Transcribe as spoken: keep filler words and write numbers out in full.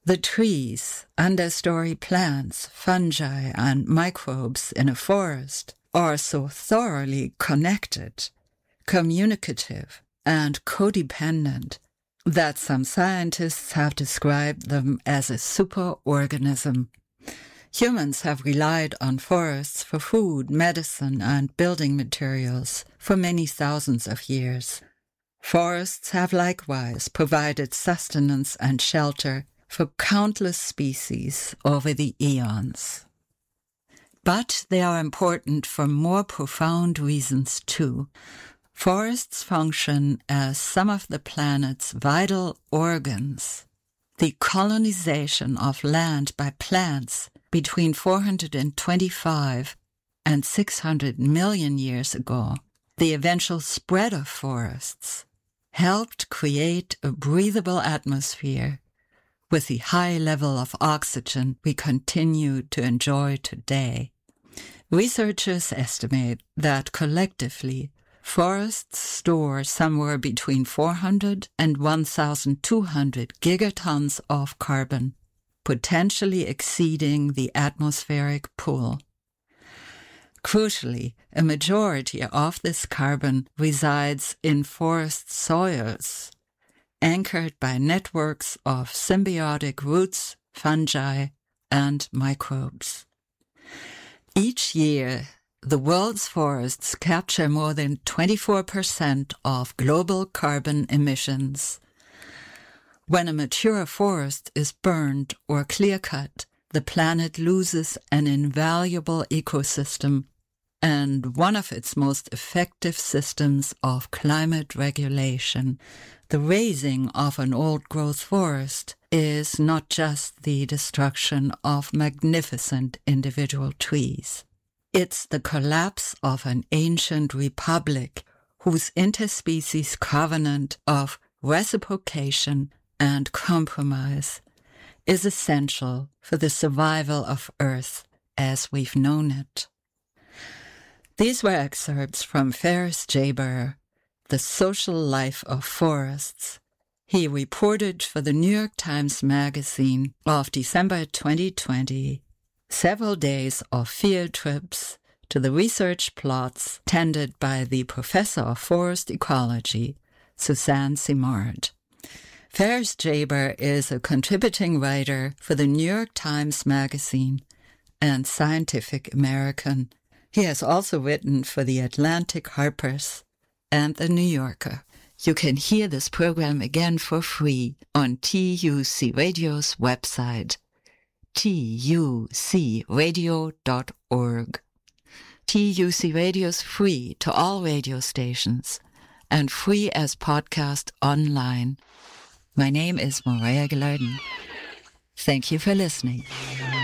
The trees, understory plants, fungi, and microbes in a forest are so thoroughly connected, communicative, and codependent that some scientists have described them as a superorganism. Humans have relied on forests for food, medicine, and building materials for many thousands of years. Forests have likewise provided sustenance and shelter for countless species over the eons. But they are important for more profound reasons too. Forests function as some of the planet's vital organs. The colonization of land by plants between four hundred twenty-five and six hundred million years ago, the eventual spread of forests, helped create a breathable atmosphere with the high level of oxygen we continue to enjoy today. Researchers estimate that collectively, forests store somewhere between four hundred and one thousand two hundred gigatons of carbon, potentially exceeding the atmospheric pool. Crucially, a majority of this carbon resides in forest soils, anchored by networks of symbiotic roots, fungi, and microbes. Each year, the world's forests capture more than twenty-four percent of global carbon emissions. When a mature forest is burned or clear-cut, the planet loses an invaluable ecosystem and one of its most effective systems of climate regulation. The razing of an old-growth forest is not just the destruction of magnificent individual trees. It's the collapse of an ancient republic whose interspecies covenant of reciprocation and compromise is essential for the survival of Earth as we've known it. These were excerpts from Ferris Jayber, The Social Life of Forests. He reported for the New York Times Magazine of December twenty twenty, several days of field trips to the research plots tended by the professor of forest ecology, Suzanne Simard. Ferris Jayber is a contributing writer for the New York Times Magazine and Scientific American. He has also written for the Atlantic Harper's and the New Yorker. You can hear this program again for free on T U C Radio's website, T U C radio dot org. T U C Radio is free to all radio stations and free as podcast online. My name is Morea Gilardin. Thank you for listening.